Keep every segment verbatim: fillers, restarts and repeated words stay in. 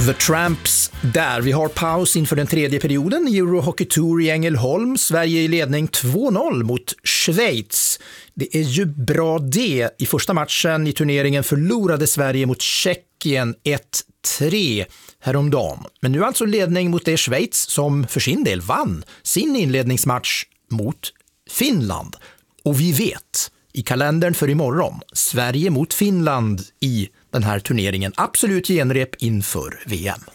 The Tramps där. Vi har paus inför den tredje perioden. Euro Hockey Tour i Ängelholm. Sverige i ledning två noll mot Schweiz. Det är ju bra det. I första matchen i turneringen förlorade Sverige mot Tjeckien ett tre häromdagen. Men nu alltså ledning mot det Schweiz som för sin del vann sin inledningsmatch mot Finland. Och vi vet i kalendern för imorgon Sverige mot Finland i den här turneringen. Absolut genrep inför V M.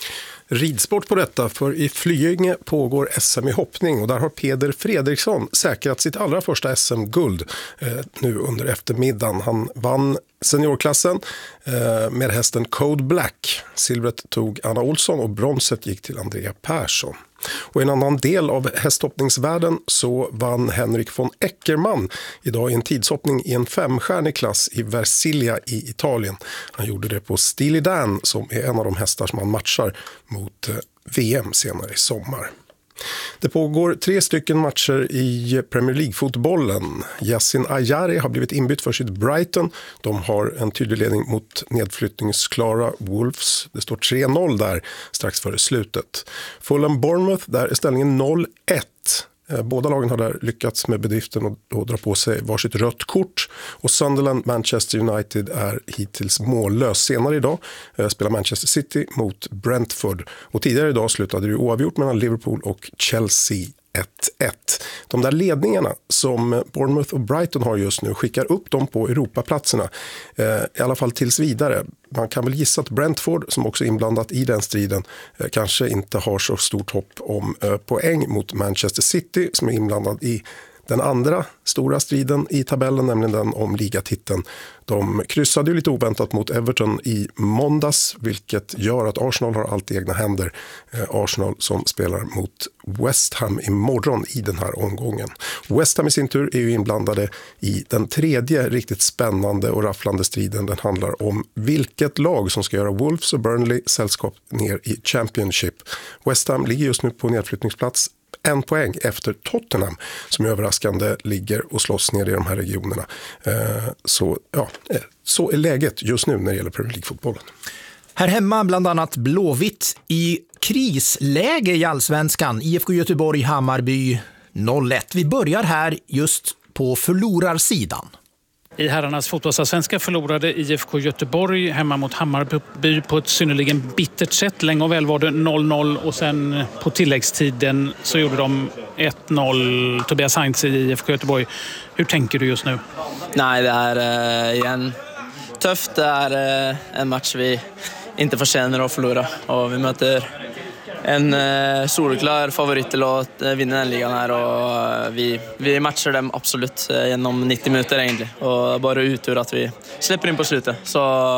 Ridsport på detta, för i Flyinge pågår S M i hoppning och där har Peder Fredriksson säkrat sitt allra första S M-guld eh, nu under eftermiddagen. Han vann seniorklassen eh, med hästen Code Black. Silvret tog Anna Olsson och bronset gick till Andrea Persson. Och i en annan del av hästhoppningsvärlden så vann Henrik von Eckermann idag i en tidshoppning i en femstjärnig klass i Versilia i Italien. Han gjorde det på Steely Dan som är en av de hästar som han matchar mot V M senare i sommar. Det pågår tre stycken matcher i Premier League-fotbollen. Yassin Ayari har blivit inbytt för sitt Brighton. De har en tydlig ledning mot nedflyttningsklara Wolves. Det står tre noll där strax före slutet. Fulham Bournemouth, där är ställningen noll ett. Båda lagen har där lyckats med bedriften och, och dra på sig varsitt rött kort. Och Sunderland Manchester United är hittills mållös. Senare idag spelar Manchester City mot Brentford. Och tidigare idag slutade det oavgjort mellan Liverpool och Chelsea ett ett. De där ledningarna som Bournemouth och Brighton har just nu skickar upp dem på Europaplatserna. Eh, I alla fall tills vidare. Man kan väl gissa att Brentford, som också är inblandat i den striden, eh, kanske inte har så stort hopp om eh, poäng mot Manchester City som är inblandad i den andra stora striden i tabellen, nämligen den om ligatiteln. De kryssade ju lite oväntat mot Everton i måndags, vilket gör att Arsenal har allt i egna händer. Eh, Arsenal som spelar mot West Ham imorgon i den här omgången. West Ham i sin tur är ju inblandade i den tredje riktigt spännande och rafflande striden. Den handlar om vilket lag som ska göra Wolves och Burnley sällskap ner i Championship. West Ham ligger just nu på nedflyttningsplats. En poäng efter Tottenham som överraskande ligger och slåss ner i de här regionerna. Så, ja, så är läget just nu när det gäller Premier League-fotbollen. Här hemma bland annat Blåvitt i krisläge i Allsvenskan. I F K Göteborg, Hammarby noll ett. Vi börjar här just på förlorarsidan. I herrarnas fotbollsallsvenska förlorade I F K Göteborg hemma mot Hammarby på ett synnerligen bittert sätt. Länge och väl var det noll noll och sen på tilläggstiden så gjorde de ett noll. Tobias Heinz i I F K Göteborg. Hur tänker du just nu? Nej, det är uh, igen tufft. Det är uh, en match vi inte förtjänar att förlora. Och vi möter en uh, solklar favorit till att uh, vinna den ligan här och uh, vi, vi matchar dem absolut uh, genom nittio minuter egentligen och bara utur att vi släpper in på slutet så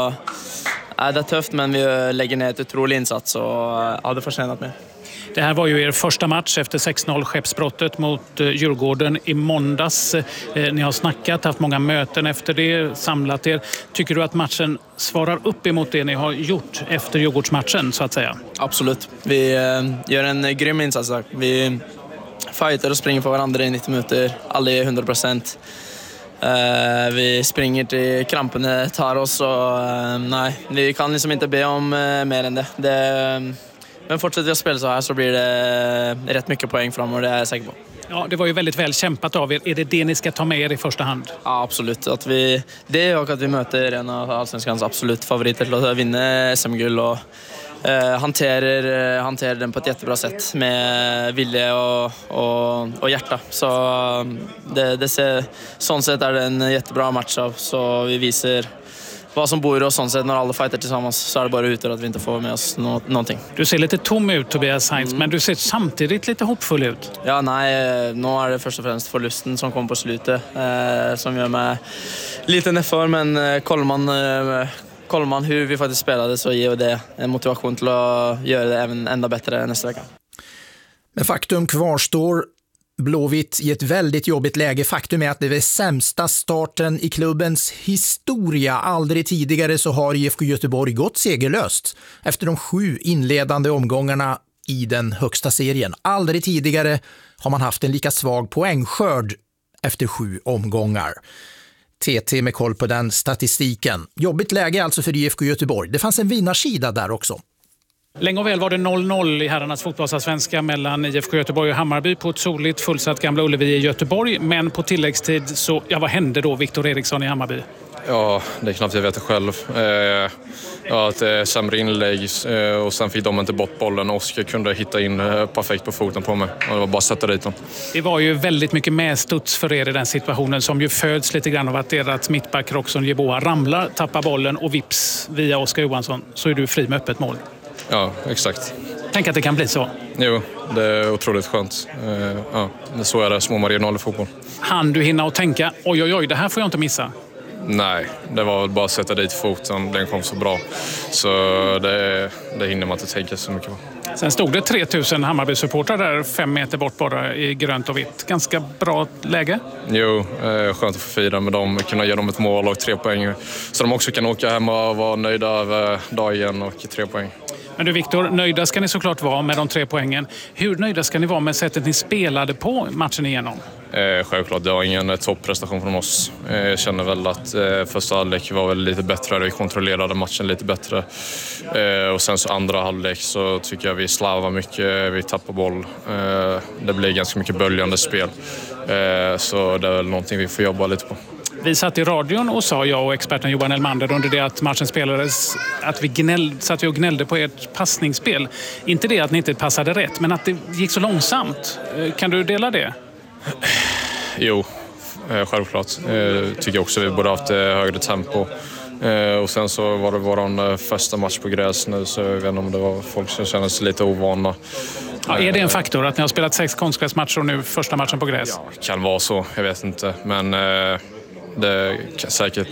uh, det är tufft men vi lägger ner ett otroligt insats och uh, hade förtjänat mer. Det här var ju er första match efter sex noll skeppsbrottet mot Djurgården i måndags. Ni har snackat, haft många möten efter det, samlat er. Tycker du att matchen svarar upp emot det ni har gjort efter Djurgårdsmatchen så att säga? Absolut. Vi gör en grym insats. Vi fighter och springer på varandra i nittio minuter. Aldrig hundra procent. Vi springer till krampen tar oss och nej, vi kan liksom inte be om mer än det. Det Men fortsätter jag spela så här så blir det rätt mycket poäng fram och det är jag säker på. Ja, det var ju väldigt väl kämpat av er. Är det det ni ska ta med er i första hand? Ja, absolut. Att vi, det är också att vi möter en av allsvenskans absolut favoriter till att vinna S M-guld och eh, hanterar, hanterar den på ett jättebra sätt med vilja och, och, och hjärta. Så det, det ser, sånt sätt är det en jättebra match av. Så vi visar vad som bor och sånt sätt när alla fighter tillsammans så är det bara ute att vi inte får med oss nå- någonting. Du ser lite tom ut Tobias Heinz mm. men du ser samtidigt lite hoppfull ut. Ja, nej, nu är det först och främst förlusten som kom på slutet eh, som gör mig lite nervös men eh, kollar man eh, kollar man hur vi faktiskt spelade så ger det en motivation till att göra det även ända bättre nästa vecka. Men faktum kvarstår. Blåvitt i ett väldigt jobbigt läge. Faktum är att det är sämsta starten i klubbens historia. Aldrig tidigare så har I F K Göteborg gått segerlöst efter de sju inledande omgångarna i den högsta serien. Aldrig tidigare har man haft en lika svag poängskörd efter sju omgångar. T T med koll på den statistiken. Jobbigt läge alltså för I F K Göteborg. Det fanns en vinnarsida där också. Länge och väl var det noll noll i herrarnas fotbollsallsvenska mellan I F K Göteborg och Hammarby på ett soligt fullsatt Gamla Ullevi i Göteborg. Men på tilläggstid så, ja, vad hände då, Viktor Eriksson i Hammarby? Ja, det är knappt jag vet det själv. Eh, ja, ett eh, sämre inlägg eh, och sen fick de inte bort bollen. Oskar kunde hitta in eh, perfekt på foten på mig och det var bara att sätta dit dem. Det var ju väldigt mycket medstuds för er i den situationen som ju föds lite grann av att ert mittback Roxon Jeboa ramlar, tappar bollen och vips via Oskar Johansson så är du fri med öppet mål. Ja, exakt. Tänk att det kan bli så. Jo, det är otroligt skönt. Eh, ja, det så är det, små marginaler i fotboll. Han du hinna och tänka, oj oj oj, det här får jag inte missa. Nej, det var bara att sätta dit foten, den kom så bra. Så det, det hinner man inte tänka så mycket på. Sen stod det tre tusen Hammarby-supportrar där fem meter bort bara i grönt och vitt. Ganska bra läge. Jo, eh, skönt att få fira med dem, kunna ge dem ett mål och tre poäng. Så de också kan åka hem och vara nöjda över dagen och tre poäng. Men du Viktor, nöjda ska ni såklart vara med de tre poängen. Hur nöjda ska ni vara med sättet ni spelade på matchen igenom? Eh, självklart, det var ingen topprestation från oss. Eh, jag känner väl att eh, första halvlek var väl lite bättre, vi kontrollerade matchen lite bättre. Eh, och sen så andra halvlek så tycker jag vi slarvar mycket, vi tappar boll. Eh, det blir ganska mycket böljande spel. Eh, så det är väl någonting vi får jobba lite på. Vi satt i radion och sa, jag och experten Johan Elmander under det att matchen spelades, att vi gnällde, satt vi och gnällde på ert passningsspel. Inte det att ni inte passade rätt, men att det gick så långsamt. Kan du dela det? Jo, självklart. Jag tycker också att vi borde haft högre tempo. Och sen så var det vår första match på gräs nu, så jag vet inte om det var folk som kände sig lite ovana. Ja, är det en faktor att ni har spelat sex konstgräsmatcher och nu första matchen på gräs? Ja, kan vara så, jag vet inte. Men det kan säkert.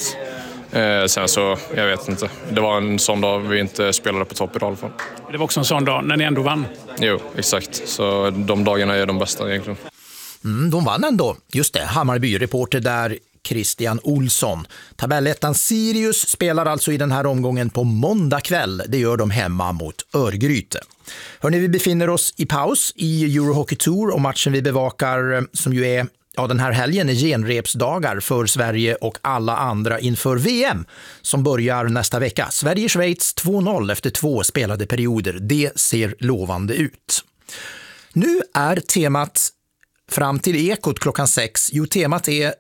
Sen så, jag vet inte. Det var en sån dag vi inte spelade på topp i alla fall. Det var också en sån dag när ni ändå vann. Jo, exakt. Så de dagarna är de bästa egentligen. Mm, de vann ändå. Just det, Hammarby-reporter där, Christian Olsson. Tabellettan Sirius spelar alltså i den här omgången på måndag kväll. Det gör de hemma mot Örgryte. Hörrni, vi befinner oss i paus i Euro Hockey Tour och matchen vi bevakar som ju är, ja, den här helgen är genrepsdagar för Sverige och alla andra inför V M som börjar nästa vecka. Sverige-Schweiz två noll efter två spelade perioder. Det ser lovande ut. Nu är temat fram till Ekot klockan sex. Jo, temat är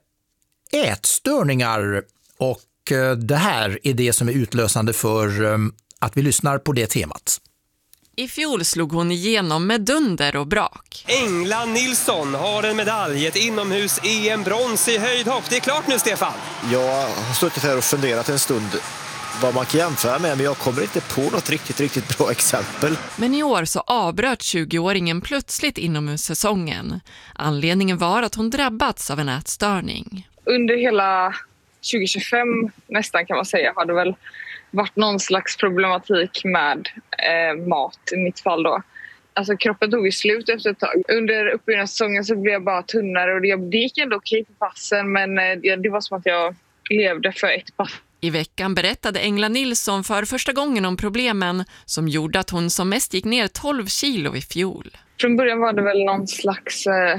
ätstörningar och det här är det som är utlösande för att vi lyssnar på det temat. I fjol slog hon igenom med dunder och brak. Engla Nilsson har en medalj, ett inomhus-E M-brons i höjdhopp. Det är klart nu, Stefan. Jag har suttit här och funderat en stund vad man kan jämföra med, men jag kommer inte på något riktigt, riktigt bra exempel. Men i år så avbröt tjugoåringen plötsligt inomhussäsongen. Anledningen var att hon drabbats av en ätstörning. Under hela tjugo tjugofem nästan kan man säga har det väl varit någon slags problematik med eh, mat i mitt fall då. Alltså kroppen tog ju slut efter ett tag. Under uppbyggnadssäsongen så blev jag bara tunnare och det, det gick ändå okej på passen, men eh, det var som att jag levde för ett pass. I veckan berättade Engla Nilsson för första gången om problemen som gjorde att hon som mest gick ner tolv kilo i fjol. Från början var det väl någon slags eh,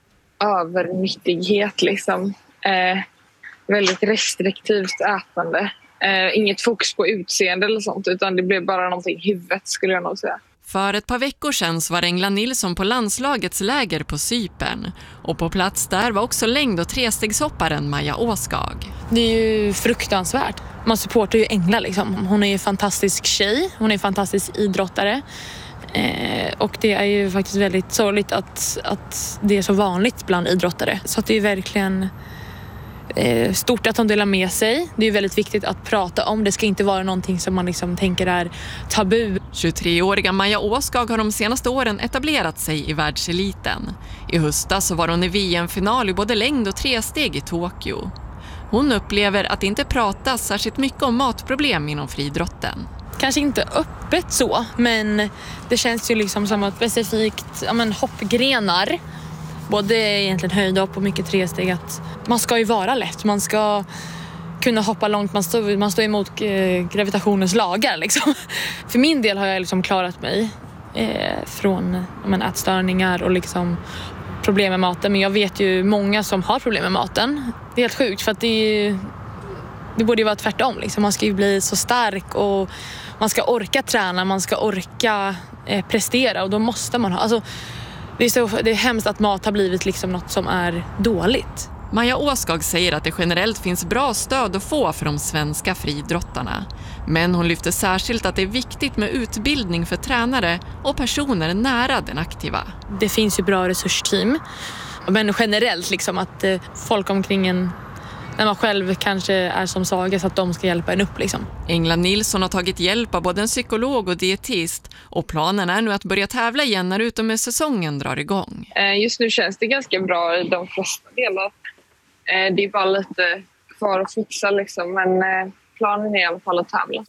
övernyttighet liksom. Eh, väldigt restriktivt ätande. Eh, inget fokus på utseende eller sånt, utan det blev bara någonting i huvudet skulle jag nog säga. För ett par veckor sedan var Engla Nilsson på landslagets läger på Cypern. Och på plats där var också längd- och trestegshopparen Maja Åskag. Det är ju fruktansvärt. Man supportar ju Engla liksom. Hon är ju en fantastisk tjej, hon är en fantastisk idrottare. Eh, och det är ju faktiskt väldigt sorgligt att, att det är så vanligt bland idrottare. Så att det är verkligen eh, stort att de delar med sig. Det är väldigt viktigt att prata om. Det ska inte vara någonting som man liksom tänker är tabu. tjugotreåriga Maja Åskag har de senaste åren etablerat sig i världseliten. I höstas så var hon i V M-final i både längd- och tresteg i Tokyo. Hon upplever att det inte pratas särskilt mycket om matproblem inom friidrotten. Kanske inte öppet så, men det känns ju liksom som att specifikt ja men, hoppgrenar, både egentligen höjdhopp och mycket tresteg, att man ska ju vara lätt, man ska kunna hoppa långt, man står, man står emot eh, gravitationens lagar liksom. För min del har jag liksom klarat mig eh, från ja men, ätstörningar och liksom problem med maten, men jag vet ju många som har problem med maten. Det är helt sjukt för att det, det borde ju vara tvärtom liksom. Man ska ju bli så stark och man ska orka träna, man ska orka eh, prestera och då måste man ha, alltså det är, så, det är hemskt att mat har blivit liksom något som är dåligt. Maja Åskag säger att det generellt finns bra stöd att få för de svenska friidrottarna. Men hon lyfter särskilt att det är viktigt med utbildning för tränare och personer nära den aktiva. Det finns ju bra resursteam, men generellt liksom att eh, folk omkring en, när man själv kanske är som svagast, att de ska hjälpa en upp liksom. Engla Nilsson har tagit hjälp av både en psykolog och dietist och planen är nu att börja tävla igen när utom säsongen drar igång. Just nu känns det ganska bra i de flesta delar. Det är bara lite kvar att fixa liksom, men planen är i alla fall att tävla.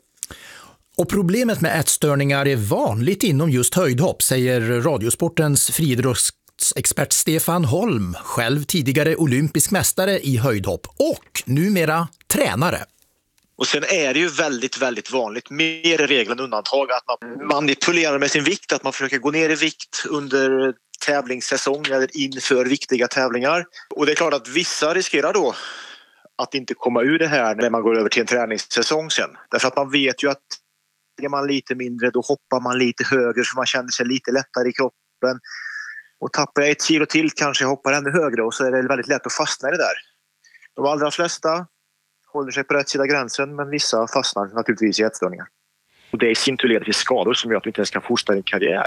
Och problemet med ätstörningar är vanligt inom just höjdhopp, säger Radiosportens friidrottsexpert Stefan Holm, själv tidigare olympisk mästare i höjdhopp och numera tränare. Och sen är det ju väldigt, väldigt vanligt, mer regel än undantag, att man manipulerar med sin vikt, att man försöker gå ner i vikt under tävlingssäsong eller inför viktiga tävlingar. Och det är klart att vissa riskerar då att inte komma ur det här när man går över till en träningssäsong sen. Därför att man vet ju att är man lite mindre, då hoppar man lite högre så man känner sig lite lättare i kroppen. Och tappar jag ett kilo till kanske jag hoppar ännu högre och så är det väldigt lätt att fastna i det där. De allra flesta håller sig på rätt sida gränsen, men vissa fastnar naturligtvis i ätstörningar. Och det är i sin tur leder till skador som gör att vi inte ens kan fortsätta en karriär.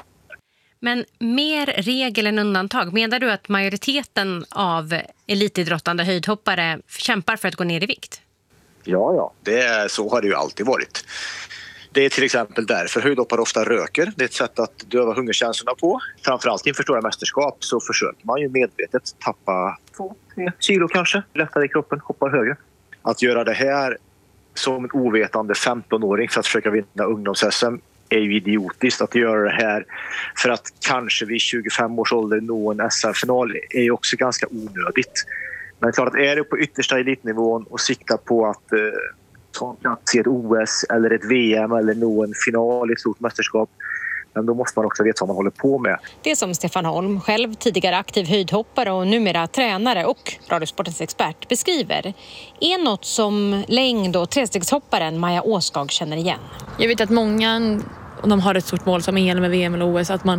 Men mer regel än undantag. Menar du att majoriteten av elitidrottande höjdhoppare kämpar för att gå ner i vikt? Ja, ja. Det är, så har det ju alltid varit. Det är till exempel därför höjdhoppare ofta röker. Det är ett sätt att döva hungerkänslorna på. Framförallt inför stora mästerskap så försöker man ju medvetet tappa två, tre kilo kanske. Lättare i kroppen, hoppa högre. Att göra det här som en ovetande femtonåring för att försöka vinna ungdoms-S M är ju idiotiskt. Att göra det här för att kanske vid tjugofem års ålder nå en S M-final är ju också ganska onödigt. Men klart att är det på yttersta elitnivån och sikta på att eh, ta plats i ett O S eller ett V M eller nå en final i ett stort mästerskap, men då måste man också veta vad man håller på med. Det som Stefan Holm, själv tidigare aktiv höjdhoppare och numera tränare och Radiosportens expert, beskriver är något som längd- och trestegshopparen Maja Åskag känner igen. Jag vet att många, de har ett stort mål som E M, V M eller O S, att man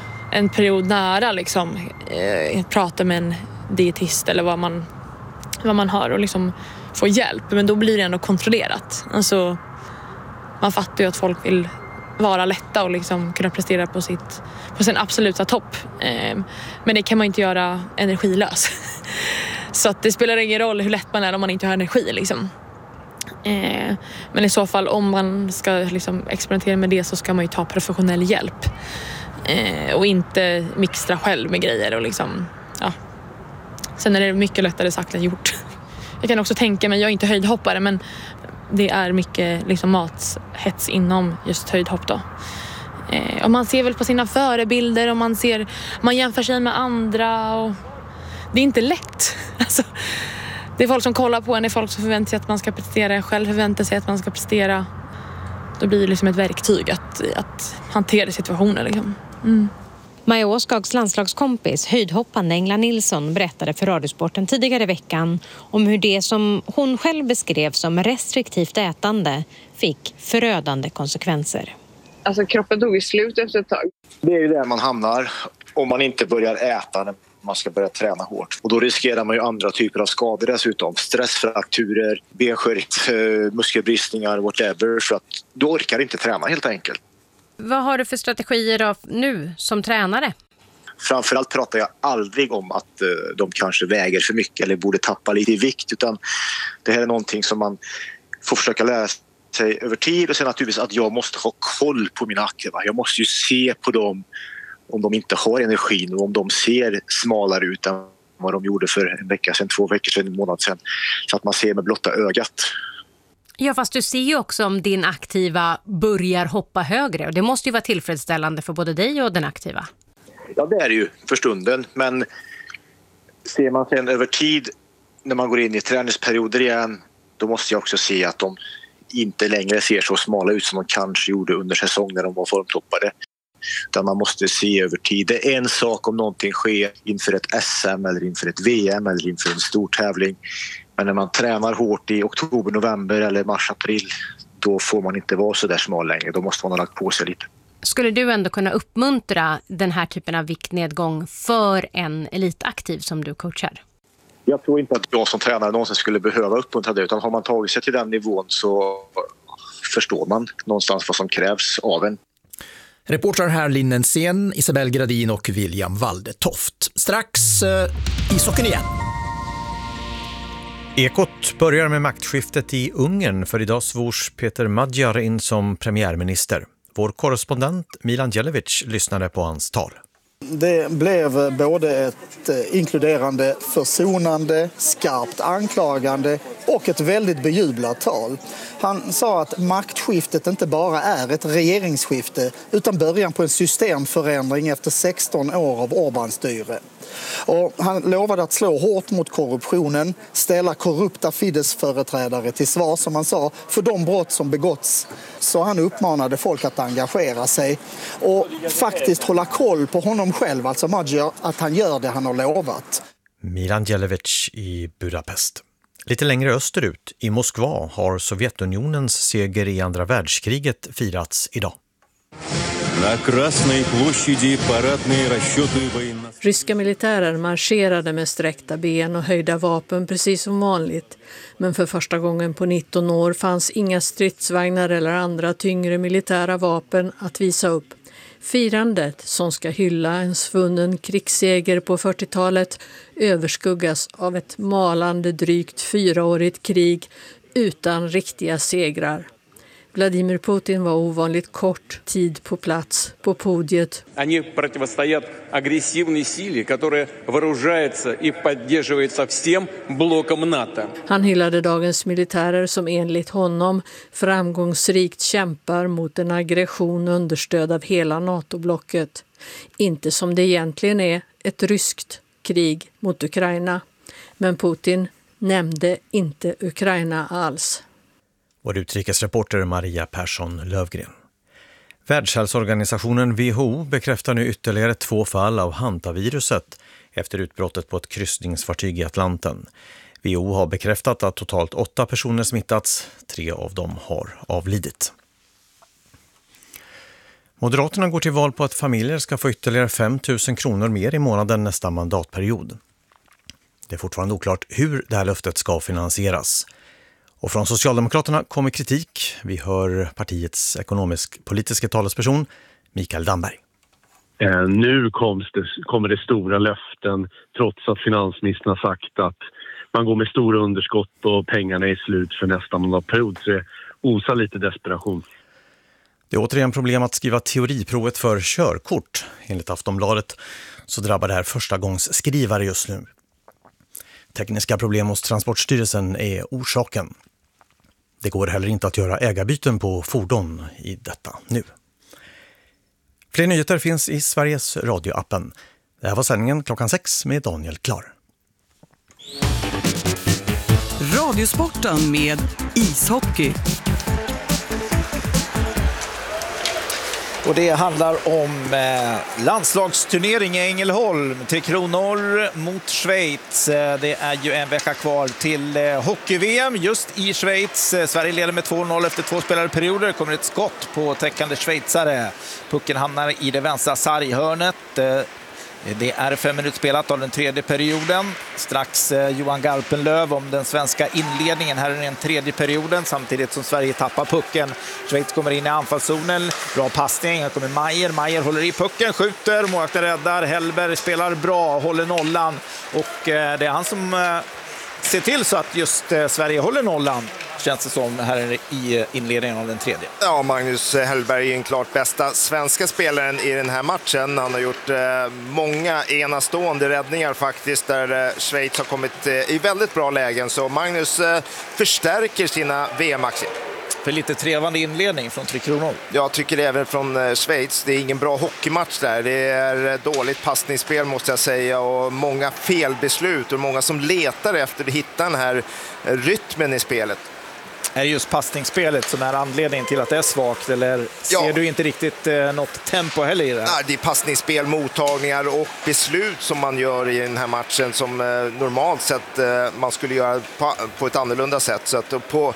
en period nära liksom, eh, pratar med en dietist eller vad man, vad man har och liksom får hjälp. Men då blir det ändå kontrollerat. Alltså, man fattar ju att folk vill vara lätta och liksom kunna prestera på, sitt, på sin absoluta topp. Eh, men det kan man inte göra energilös. Så att det spelar ingen roll hur lätt man är om man inte har energi. Liksom. Eh, men i så fall om man ska liksom experimentera med det så ska man ju ta professionell hjälp. Eh, och inte mixtra själv med grejer. Och liksom, ja. Sen är det mycket lättare sagt än gjort. Jag kan också tänka mig, jag är inte höjdhoppare, men det är mycket liksom mathets inom just höjdhopp då. Eh, och man ser väl på sina förebilder och man ser, man jämför sig med andra och det är inte lätt. Alltså, det är folk som kollar på en, det är folk som förväntar sig att man ska prestera, själv förväntar sig att man ska prestera. Då blir det liksom ett verktyg att, att hantera situationen liksom. Mm. Maja Åskags landslagskompis, höjdhoppande Engla Nilsson, berättade för Radiosporten tidigare i veckan om hur det som hon själv beskrev som restriktivt ätande fick förödande konsekvenser. Alltså kroppen tog i slut efter ett tag. Det är ju där man hamnar om man inte börjar äta när man ska börja träna hårt. Och då riskerar man ju andra typer av skador dessutom. Stressfrakturer, benskörhet, muskelbristningar, whatever. För att då orkar inte träna helt enkelt. Vad har du för strategier nu som tränare? Framförallt pratar jag aldrig om att uh, de kanske väger för mycket eller borde tappa lite i vikt. Utan det här är någonting som man får försöka lära sig över tid. Och sen naturligtvis att jag måste ha koll på mina aktiva. Jag måste ju se på dem om de inte har energin och om de ser smalare ut än vad de gjorde för en vecka sedan, två veckor sedan, en månad sedan. Så att man ser med blotta ögat. Ja, fast du ser ju också om din aktiva börjar hoppa högre. Och det måste ju vara tillfredsställande för både dig och den aktiva. Ja, det är det ju för stunden. Men ser man sen över tid när man går in i träningsperioder igen, då måste jag också se att de inte längre ser så smala ut som de kanske gjorde under säsong när de var formtoppade. Utan man måste se över tid. Det är en sak om någonting sker inför ett S M eller inför ett V M eller inför en stor tävling. Men när man tränar hårt i oktober, november eller mars, april, då får man inte vara så där smal längre. Då måste man ha lagt på sig lite. Skulle du ändå kunna uppmuntra den här typen av viktnedgång för en elitaktiv som du coachar? Jag tror inte att jag som tränare någonsin skulle behöva uppmuntra det, utan har man tagit sig till den nivån så förstår man någonstans vad som krävs av en. Reportrar här Linnen Sen, Isabel Gradin och William Waldetoft. Strax eh, ishockeyn igen. Ekot börjar med maktskiftet i Ungern, för idag svors Peter Magyar in som premiärminister. Vår korrespondent Milan Djelevic lyssnade på hans tal. Det blev både ett inkluderande, försonande, skarpt anklagande och ett väldigt bejublat tal. Han sa att maktskiftet inte bara är ett regeringsskifte utan början på en systemförändring efter sexton år av Orbán-styre. Och han lovade att slå hårt mot korruptionen, ställa korrupta Fidesz-företrädare till svar, som han sa, för de brott som begåtts. Så han uppmanade folk att engagera sig och faktiskt hålla koll på honom själv, alltså Magyar, att han gör det han har lovat. Milan Djelevic i Budapest. Lite längre österut, i Moskva, har Sovjetunionens seger i andra världskriget firats idag. Ryska militärer marscherade med sträckta ben och höjda vapen precis som vanligt. Men för första gången på nitton år fanns inga stridsvagnar eller andra tyngre militära vapen att visa upp. Firandet, som ska hylla en svunnen krigsseger på fyrtiotalet, överskuggas av ett malande drygt fyraårigt krig utan riktiga segrar. Vladimir Putin var ovanligt kort tid på plats på podiet. Они противостоят агрессивной силе, которая вооружается и поддерживается всем блоком НАТО. Han hyllade dagens militärer som enligt honom framgångsrikt kämpar mot en aggression understöd av hela NATO-blocket. Inte som det egentligen är, ett ryskt krig mot Ukraina. Men Putin nämnde inte Ukraina alls. Vår utrikesreporter Maria Persson Lövgren. Världshälsoorganisationen W H O bekräftar nu ytterligare två fall av hantaviruset efter utbrottet på ett kryssningsfartyg i Atlanten. W H O har bekräftat att totalt åtta personer smittats, tre av dem har avlidit. Moderaterna går till val på att familjer ska få ytterligare fem tusen kronor mer i månaden nästa mandatperiod. Det är fortfarande oklart hur det här löftet ska finansieras. Och från Socialdemokraterna kommer kritik. Vi hör partiets ekonomisk-politiska talesperson Mikael Damberg. Eh, nu kommer det, kommer det stora löften trots att finansministern har sagt att man går med stora underskott och pengarna är slut för nästa mandatperiod. Så det osar lite desperation. Det är återigen problem att skriva teoriprovet för körkort. Enligt Aftonbladet så drabbar det här första gångs skrivare just nu. Tekniska problem hos Transportstyrelsen är orsaken. Det går heller inte att göra ägarbyten på fordon i detta nu. Fler nyheter finns i Sveriges radioappen. Det här var sändningen klockan sex med Daniel Klar. Radiosporten med ishockey. Och det handlar om eh, landslagsturnering i Ängelholm. Tre Kronor mot Schweiz. Det är ju en vecka kvar till eh, hockey-V M just i Schweiz. Sverige leder med två noll efter två spelare perioder. Kommer ett skott på täckande schweizare. Pucken hamnar i det vänstra sarghörnet. Eh, Det är fem minuter spelat av den tredje perioden. Strax eh, Johan Garpenlöv om den svenska inledningen. Här är den tredje perioden samtidigt som Sverige tappar pucken. Schweiz kommer in i anfallszonen. Bra passning. Här kommer Meier. Meier håller i pucken, skjuter. Målvakten räddar. Hellberg spelar bra, håller nollan. Och eh, det är han som eh, ser till så att just eh, Sverige håller nollan. Känns det som här i inledningen av den tredje. Ja, Magnus Hellberg är den klart bästa svenska spelaren i den här matchen. Han har gjort eh, många enastående räddningar faktiskt där eh, Schweiz har kommit eh, i väldigt bra lägen. Så Magnus eh, förstärker sina V M-aktier. För lite trevande inledning från Tre Kronor. Jag tycker det även från eh, Schweiz. Det är ingen bra hockeymatch där. Det är eh, dåligt passningsspel måste jag säga och många felbeslut och många som letar efter att hitta den här eh, rytmen i spelet. Är det just passningsspelet som är anledningen till att det är svagt eller ser ja. du inte riktigt eh, något tempo heller i det här? Nej, det är passningsspel, mottagningar och beslut som man gör i den här matchen som eh, normalt sett eh, man skulle göra på, på ett annorlunda sätt. Så att på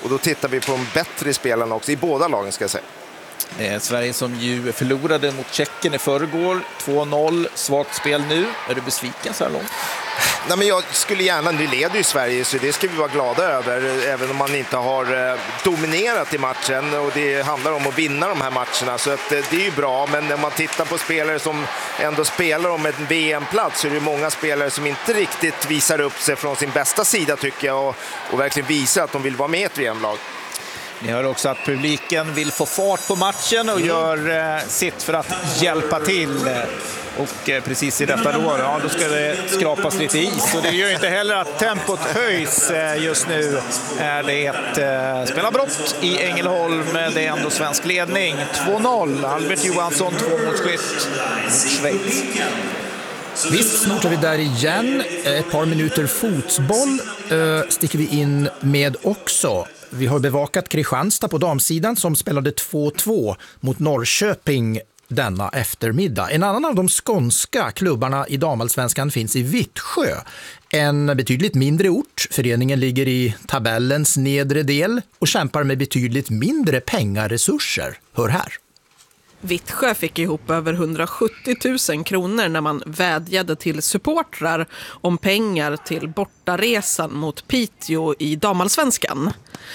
Och då tittar vi på de bättre spelarna också, i båda lagen ska jag säga. Eh, Sverige som ju förlorade mot Tjeckien i förrgår, två noll, svagt spel nu. Är du besviken så här långt? Nej, men jag skulle gärna, nu leder ju Sverige så det ska vi vara glada över, även om man inte har dominerat i matchen, och det handlar om att vinna de här matcherna, så att det är ju bra. Men när man tittar på spelare som ändå spelar om en V M-plats så är det många spelare som inte riktigt visar upp sig från sin bästa sida tycker jag, och, och verkligen visar att de vill vara med i ett V M-lag. Ni hör också att publiken vill få fart på matchen och gör eh, sitt för att hjälpa till. Och eh, precis i detta då, ja, då ska det skrapas lite is. Och det gör inte heller att tempot höjs. Eh, just nu är det ett eh, spelarbrott i Ängelholm. Det är ändå svensk ledning. två noll. Albert Johansson, två mot skytt mot Schweiz. Visst, snart är vi där igen. Ett par minuter fotboll eh, sticker vi in med också. Vi har bevakat Kristianstad på damsidan som spelade två två mot Norrköping denna eftermiddag. En annan av de skånska klubbarna i damallsvenskan finns i Vittsjö. En betydligt mindre ort. Föreningen ligger i tabellens nedre del och kämpar med betydligt mindre pengaresurser. Hör här. Vittsjö fick ihop över hundrasjuttio tusen kronor när man vädjade till supportrar om pengar till bortaresan mot Piteå i damallsvenskan.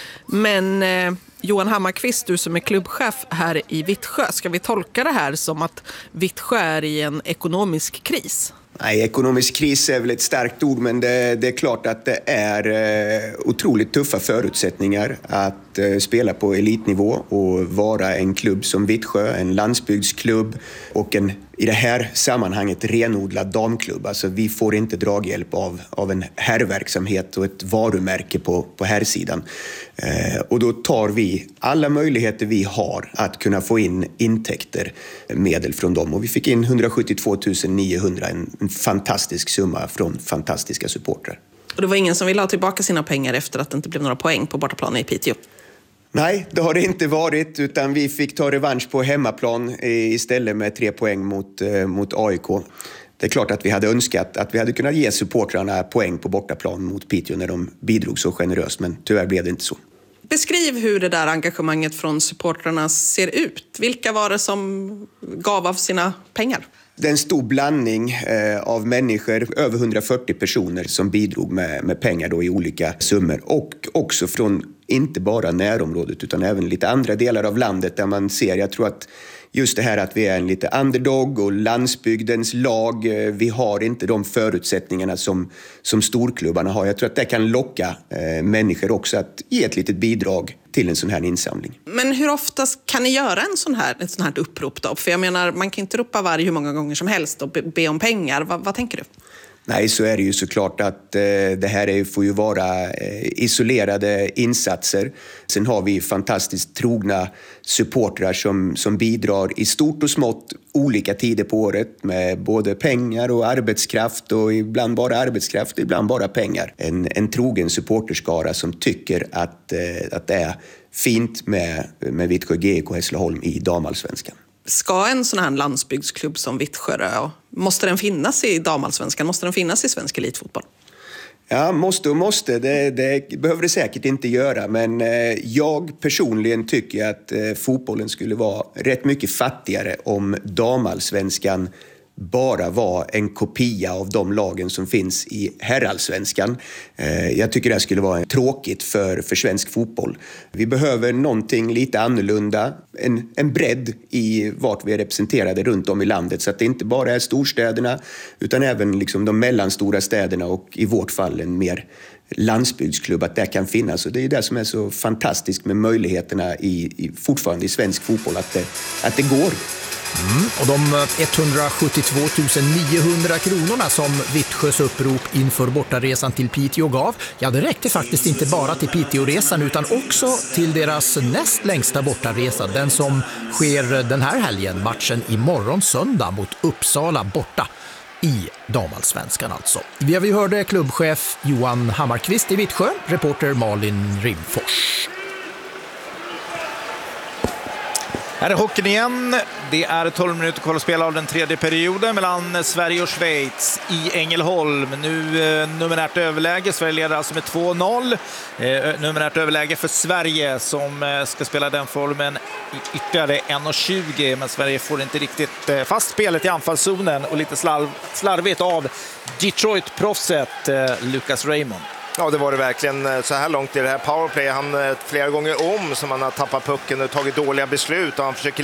Men eh, Johan Hammarkvist, du som är klubbchef här i Vittsjö, ska vi tolka det här som att Vittsjö är i en ekonomisk kris? Nej, ekonomisk kris är väl ett starkt ord, men det, det är klart att det är eh, otroligt tuffa förutsättningar att eh, spela på elitnivå och vara en klubb som Vittsjö, en landsbygdsklubb och en i det här sammanhanget renodlad damklubb. Alltså vi får inte draghjälp av, av en herrverksamhet och ett varumärke på, på herrsidan. Eh, och då tar vi alla möjligheter vi har att kunna få in intäkter, medel från dem. Och vi fick in hundrasjuttiotvå tusen niohundra, en, en fantastisk summa från fantastiska supportrar. Och det var ingen som ville ha tillbaka sina pengar efter att det inte blev några poäng på bortaplan i Piteå? Nej, det har det inte varit, utan vi fick ta revansch på hemmaplan istället med tre poäng mot, mot A I K. Det är klart att vi hade önskat att vi hade kunnat ge supportrarna poäng på bortaplan mot Piteå när de bidrog så generöst, men tyvärr blev det inte så. Beskriv hur det där engagemanget från supportrarna ser ut. Vilka var det som gav av sina pengar? Det är en stor blandning eh, av människor, över hundrafyrtio personer som bidrog med, med pengar då i olika summor. Och också från inte bara närområdet utan även lite andra delar av landet där man ser, jag tror att just det här att vi är en lite underdog och landsbygdens lag, eh, vi har inte de förutsättningarna som, som storklubbarna har. Jag tror att det kan locka eh, människor också att ge ett litet bidrag till en sån här insamling. Men hur ofta kan ni göra en sån här, ett sån här upprop då? För jag menar, man kan inte ropa varje hur många gånger som helst och be, be om pengar. Va, vad tänker du? Nej, så är det ju såklart att eh, det här är, får ju vara eh, isolerade insatser. Sen har vi fantastiskt trogna supportrar som, som bidrar i stort och smått olika tider på året med både pengar och arbetskraft och ibland bara arbetskraft och ibland bara pengar. En, en trogen supporterskara som tycker att, eh, att det är fint med, med Vittsjö G I K Hässleholm i damallsvenskan. Ska en sån här landsbygdsklubb som Vittsjö, måste den finnas i damallsvenskan? Måste den finnas i svensk elitfotboll? Ja, måste och måste. Det, det behöver det säkert inte göra. Men eh, jag personligen tycker att eh, fotbollen skulle vara rätt mycket fattigare om damallsvenskan bara var en kopia av de lagen som finns i herrallsvenskan. Eh, jag tycker det skulle vara tråkigt för, för svensk fotboll. Vi behöver någonting lite annorlunda, en, en bredd i vart vi är representerade runt om i landet. Så att det inte bara är storstäderna utan även liksom de mellanstora städerna och i vårt fall en mer landsbygdsklubb, att det kan finnas. Och det är det som är så fantastiskt med möjligheterna i, i, fortfarande i svensk fotboll, att det, att det går. Mm, och de etthundrasjuttiotvå tusen niohundra kronorna som Vittsjös upprop inför bortaresan till Piteå gav, ja, det räckte faktiskt inte bara till Piteå-resan utan också till deras näst längsta bortaresa, den som sker den här helgen, matchen imorgon söndag mot Uppsala borta i damallsvenskan alltså. Vi, vi hörde klubbchef Johan Hammarkvist i Vittsjö, reporter Malin Rimfors. Här är hockeyn igen. Det är tolv minuter kvar att spela av den tredje perioden mellan Sverige och Schweiz i Ängelholm. Nu eh, numerärt överläge. Sverige leder alltså med två noll. Eh, numerärt överläge för Sverige som eh, ska spela den formen i ytterligare en tjugo. Men Sverige får inte riktigt eh, fast spelet i anfallszonen och lite slarv, slarvigt av Detroit-proffset eh, Lucas Raymond. Ja, det var det verkligen så här långt i det här powerplay. Han flera gånger om som han har tappat pucken och tagit dåliga beslut och han försöker